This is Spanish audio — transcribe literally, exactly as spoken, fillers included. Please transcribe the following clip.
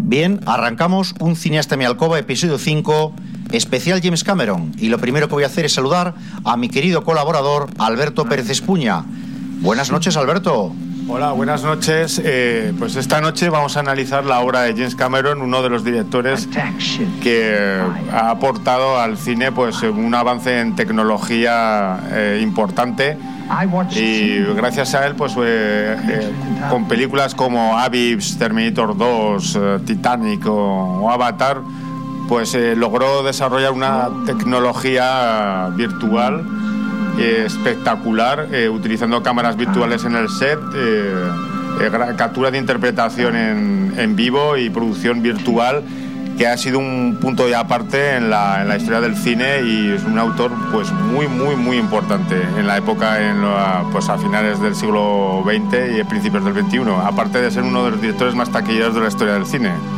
Bien, arrancamos Un cineasta en mi alcoba, episodio cinco, especial James Cameron. Y lo primero que voy a hacer es saludar a mi querido colaborador, Alberto Pérez Espuña. Buenas noches, Alberto. Hola, buenas noches. Eh, pues esta noche vamos a analizar la obra de James Cameron, uno de los directores que ha aportado al cine pues un avance en tecnología eh, importante. Y gracias a él, pues eh, eh, con películas como Abyss, Terminator dos, eh, Titanic o, o Avatar, pues eh, logró desarrollar una tecnología virtual eh, espectacular, eh, utilizando cámaras virtuales en el set, eh, eh, captura de interpretación en, en vivo y producción virtual, que ha sido un punto de aparte en la, en la historia del cine, y es un autor pues muy muy muy importante en la época, en la, pues a finales del siglo veinte y a principios del veintiuno, aparte de ser uno de los directores más taquilleros de la historia del cine.